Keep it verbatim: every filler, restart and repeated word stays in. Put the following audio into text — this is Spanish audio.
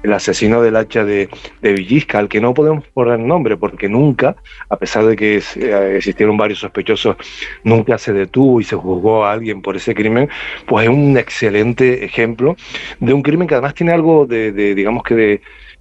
el asesino del hacha de, de Villisca, al que no podemos poner nombre porque nunca, a pesar de que eh, existieron varios sospechosos, nunca se detuvo y se juzgó a alguien por ese crimen, pues es un excelente ejemplo de un crimen que además tiene algo de, de digamos que de